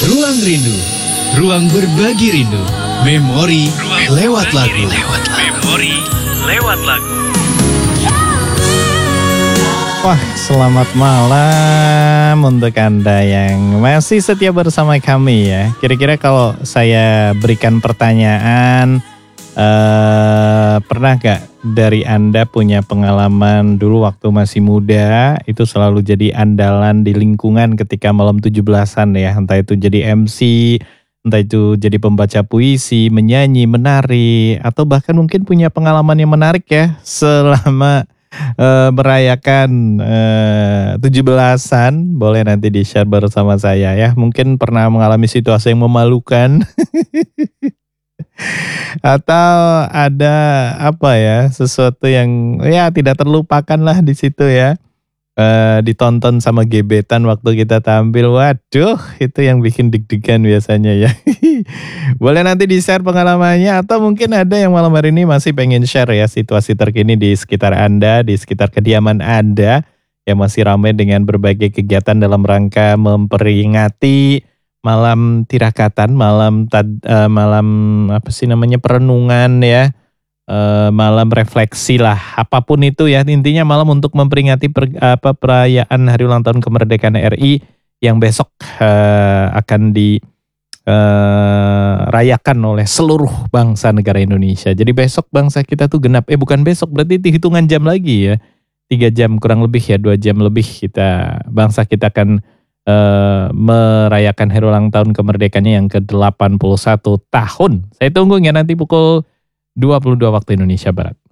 Ruang Rindu, ruang berbagi rindu, memori lewat lagu. Memori lewat lagu. Wah, selamat malam untuk Anda yang masih setia bersama kami ya. Kira-kira kalau saya berikan pertanyaan, pernah gak dari Anda punya pengalaman dulu waktu masih muda, itu selalu jadi andalan di lingkungan ketika malam 17-an ya. Entah itu jadi MC, entah itu jadi pembaca puisi, menyanyi, menari, atau bahkan mungkin punya pengalaman yang menarik ya selama merayakan 17-an, boleh nanti di-share bersama saya ya. Mungkin pernah mengalami situasi yang memalukan atau ada apa ya, sesuatu yang ya tidak terlupakan lah di situ ya. Ditonton sama gebetan waktu kita tampil, waduh itu yang bikin deg-degan biasanya ya. Boleh nanti di-share pengalamannya, atau mungkin ada yang malam hari ini masih pengen share ya situasi terkini di sekitar Anda, di sekitar kediaman Anda yang masih ramai dengan berbagai kegiatan dalam rangka memperingati malam tirakatan, malam apa sih namanya, perenungan ya. Malam refleksi lah, apapun itu ya, intinya malam untuk memperingati perayaan Hari Ulang Tahun Kemerdekaan RI yang besok akan dirayakan oleh seluruh bangsa negara Indonesia. Jadi besok bangsa kita tuh genap, bukan besok, berarti hitungan jam lagi ya, 3 jam kurang lebih ya, 2 jam lebih bangsa kita akan merayakan Hari Ulang Tahun Kemerdekaannya yang ke-81 tahun. Saya tunggu ya nanti pukul 22 waktu Indonesia Barat.